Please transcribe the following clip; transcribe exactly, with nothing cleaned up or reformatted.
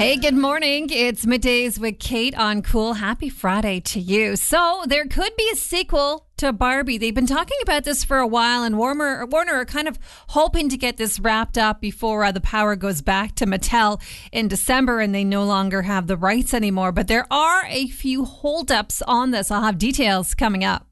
Hey, good morning. It's Middays with Kate on Cool. Happy Friday to you. So there could be a sequel to Barbie. They've been talking about this for a while, and Warner, Warner are kind of hoping to get this wrapped up before uh, the power goes back to Mattel in December and they no longer have the rights anymore. But there are a few holdups on this. I'll have details coming up.